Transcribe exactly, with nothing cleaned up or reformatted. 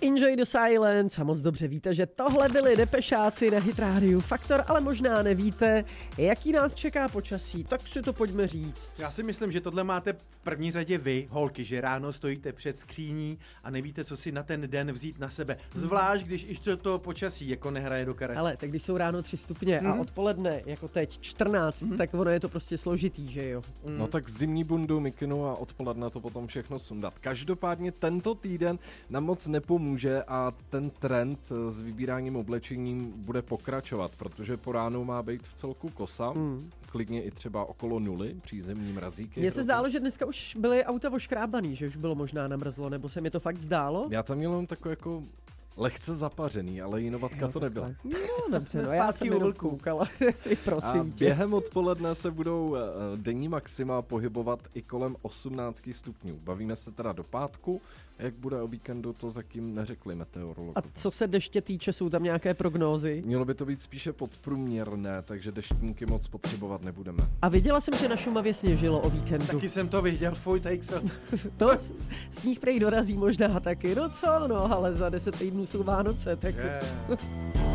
Enjoy the silence a moc dobře víte, že tohle byli Depešáci na Hit Radio Faktor, ale možná nevíte, jaký nás čeká počasí, tak si to pojďme říct. Já si myslím, že tohle máte v první řadě vy, holky, že ráno stojíte před skříní a nevíte, co si na ten den vzít na sebe. Zvlášť, když ještě to počasí jako nehraje do karet. Ale tak když jsou ráno tři stupně mm. a odpoledne jako teď čtrnáct, mm. tak ono je to prostě složitý, že jo? Mm. No tak zimní bundu, mikinu a odpoledne to potom všechno sundat. Každopádně tento týden nám moc nepomůže a ten trend s vybíráním oblečením bude pokračovat, protože po ránu má být v celku kosa, mm. klidně i třeba okolo nuly, přízemní mrazíky. Mně se zdálo, že dneska už byly auta oškrábaný, že už bylo možná namrzlo, nebo se mi to fakt zdálo? Já tam měl takový jako lehce zapařený, ale jinovatka to nebyla. No dobře, no, já jsem jenom koukala, prosím a tě. Během odpoledne se budou denní maxima pohybovat i kolem osmnáct stupňů. Bavíme se teda do pátku, jak bude o víkendu, to zatím neřekli meteorologové. A co se deště týče, jsou tam nějaké prognózy? Mělo by to být spíše podprůměrné, takže deštníky moc potřebovat nebudeme. A viděla jsem, že na Šumavě sněžilo o víkendu. Taky jsem to viděl, fuj, take so. No, sníh prej dorazí možná taky, no co, no, ale za deset týdnů jsou Vánoce, tak... Yeah.